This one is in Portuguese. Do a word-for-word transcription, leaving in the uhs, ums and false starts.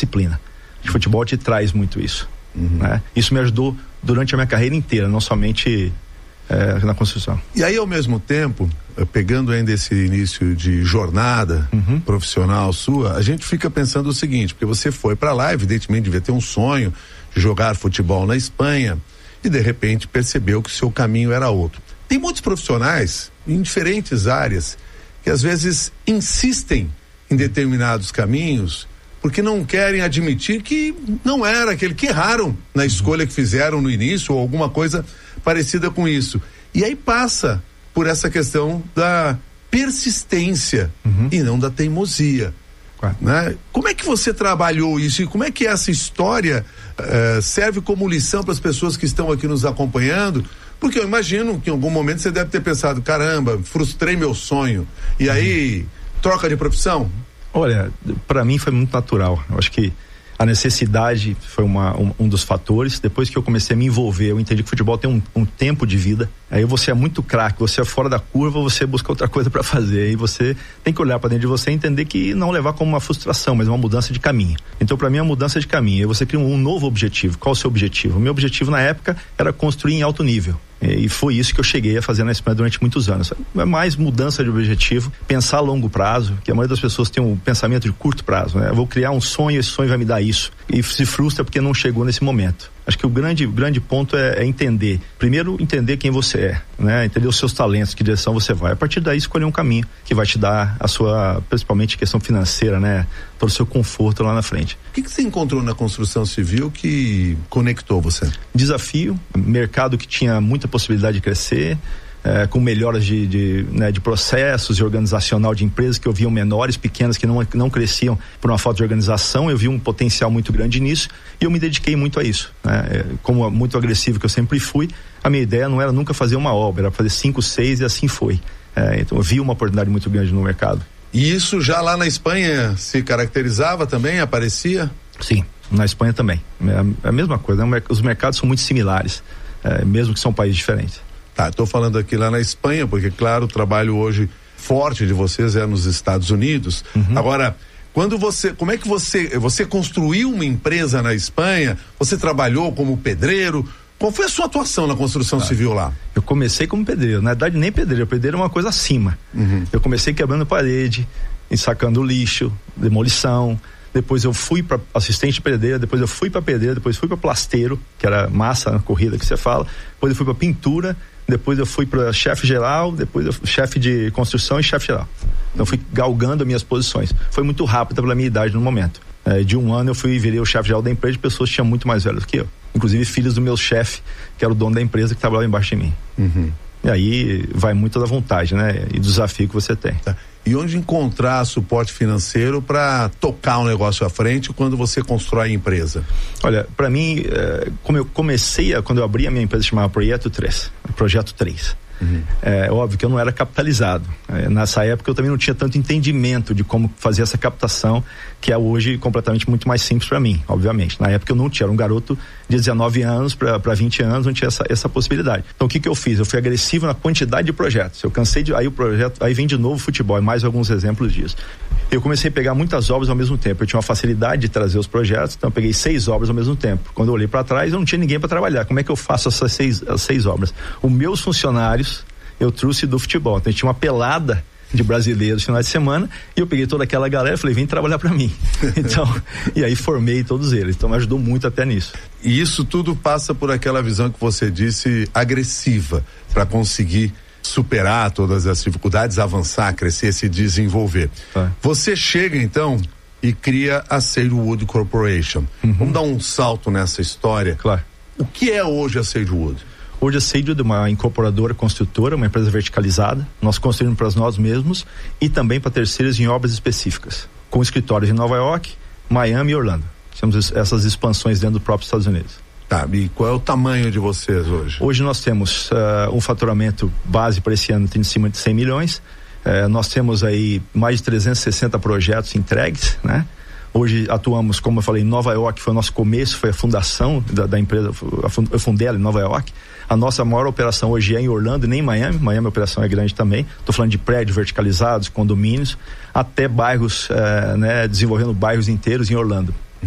disciplina. O futebol te traz muito isso. Uhum. Né? Isso me ajudou durante a minha carreira inteira, não somente é, na construção. E aí, ao mesmo tempo, pegando ainda esse início de jornada uhum. profissional sua, a gente fica pensando o seguinte, porque você foi para lá, evidentemente devia ter um sonho de jogar futebol na Espanha e de repente percebeu que o seu caminho era outro. Tem muitos profissionais em diferentes áreas que às vezes insistem em determinados caminhos porque não querem admitir que não era aquele, que erraram na escolha que fizeram no início ou alguma coisa parecida com isso. E aí passa por essa questão da persistência uhum. e não da teimosia. Claro. Né? Como é que você trabalhou isso e como é que essa história uh, serve como lição para as pessoas que estão aqui nos acompanhando? Porque eu imagino que em algum momento você deve ter pensado, caramba, frustrei meu sonho. E aí, uhum. troca de profissão? Olha, para mim foi muito natural. Eu acho que a necessidade foi uma, um, um dos fatores. Depois que eu comecei a me envolver, eu entendi que o futebol tem um, um tempo de vida. Aí você é muito craque, você é fora da curva, você busca outra coisa para fazer. Aí você tem que olhar para dentro de você e entender que não levar como uma frustração, mas uma mudança de caminho. Então, para mim, é uma mudança de caminho. Aí você cria um, um novo objetivo. Qual o seu objetivo? O meu objetivo na época era construir em alto nível. E foi isso que eu cheguei a fazer na Espanha durante muitos anos. É mais mudança de objetivo, pensar a longo prazo, que a maioria das pessoas tem um pensamento de curto prazo, né? Eu vou criar um sonho, esse sonho vai me dar isso. E se frustra porque não chegou nesse momento. Acho que o grande, grande ponto é, é entender. Primeiro, entender quem você é, né? Entender os seus talentos, que direção você vai. A partir daí, escolher um caminho que vai te dar a sua, principalmente questão financeira, né? Todo o seu conforto lá na frente. O que, que você encontrou na construção civil que conectou você? Desafio, mercado que tinha muita possibilidade de crescer, É, com melhoras de, de, né, de processos e organizacional de empresas que eu via menores, pequenas, que não, não cresciam por uma falta de organização. Eu vi um potencial muito grande nisso e eu me dediquei muito a isso, né? É, como muito agressivo que eu sempre fui, a minha ideia não era nunca fazer uma obra, era fazer cinco, seis e assim foi. É, então eu vi uma oportunidade muito grande no mercado. E isso já lá na Espanha se caracterizava também, aparecia? Sim, na Espanha também. É a mesma coisa, né? Os mercados são muito similares, é, mesmo que são países diferentes. Tá, estou falando aqui lá na Espanha, porque claro, o trabalho hoje forte de vocês é nos Estados Unidos. Uhum. Agora, quando você, como é que você, você construiu uma empresa na Espanha? Você trabalhou como pedreiro? Qual foi a sua atuação na construção ah, civil lá? Eu comecei como pedreiro, na verdade nem pedreiro, pedreiro é uma coisa acima. Uhum. Eu comecei quebrando parede, ensacando lixo, demolição. Depois eu fui para assistente de pedreira, depois eu fui para pedreira, depois fui para plasteiro, que era massa na corrida que você fala. Depois eu fui para pintura, depois eu fui para chefe geral, depois eu chefe de construção e chefe geral. Então eu fui galgando as minhas posições. Foi muito rápido pela minha idade no momento. É, de um ano eu fui e virei o chefe geral da empresa de pessoas que tinham muito mais velhos que eu. Inclusive filhos do meu chefe, que era o dono da empresa, que trabalhava embaixo de mim. Uhum. E aí vai muito da vontade, né? E do desafio que você tem. Tá. E onde encontrar suporte financeiro para tocar um negócio à frente quando você constrói a empresa? Olha, para mim, é, como eu comecei, a, quando eu abri a minha empresa, chamava Projeto três. Projeto três. Uhum. É óbvio que eu não era capitalizado. É, nessa época eu também não tinha tanto entendimento de como fazer essa captação, que é hoje completamente muito mais simples para mim, obviamente. Na época eu não tinha, era um garoto de dezenove anos para vinte anos, não tinha essa, essa possibilidade. Então o que que eu fiz? Eu fui agressivo na quantidade de projetos. Eu cansei de, aí o projeto, aí vem de novo futebol, e mais alguns exemplos disso. Eu comecei a pegar muitas obras ao mesmo tempo. Eu tinha uma facilidade de trazer os projetos, então eu peguei seis obras ao mesmo tempo. Quando eu olhei para trás, eu não tinha ninguém para trabalhar. Como é que eu faço essas seis, as seis obras? Os meus funcionários eu trouxe do futebol. Então a gente tinha uma pelada de brasileiros no final de semana e eu peguei toda aquela galera e falei, vem trabalhar para mim. Então, e aí formei todos eles. Então me ajudou muito até nisso. E isso tudo passa por aquela visão que você disse, agressiva, para conseguir superar todas as dificuldades, avançar, crescer, se desenvolver. Ah. Você chega então e cria a Sagewood Corporation. Uhum. Vamos dar um salto nessa história. Claro. O que é hoje a Sagewood? Hoje a Sagewood é uma incorporadora construtora, uma empresa verticalizada. Nós construímos para nós mesmos e também para terceiros em obras específicas, com escritórios em Nova York, Miami e Orlando. Temos essas expansões dentro do próprio Estados Unidos. Tá, e qual é o tamanho de vocês hoje? Hoje nós temos uh, um faturamento base para esse ano tem em cima de cem milhões. Uh, nós temos aí mais de trezentos e sessenta projetos entregues, né? Hoje atuamos, como eu falei, em Nova York, foi o nosso começo, foi a fundação da, da empresa, eu fundei ela em Nova York. A nossa maior operação hoje é em Orlando e nem em Miami. Miami a operação é grande também. Estou falando de prédios verticalizados, condomínios, até bairros, eh, né, desenvolvendo bairros inteiros em Orlando.